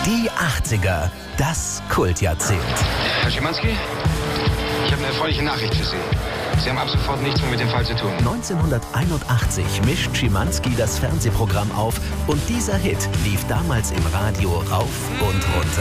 Die 80er, das Kultjahrzehnt. Herr Schimanski, ich habe eine erfreuliche Nachricht für Sie. Sie haben ab sofort nichts mehr mit dem Fall zu tun. 1981 mischt Schimanski das Fernsehprogramm auf und dieser Hit lief damals im Radio rauf und runter.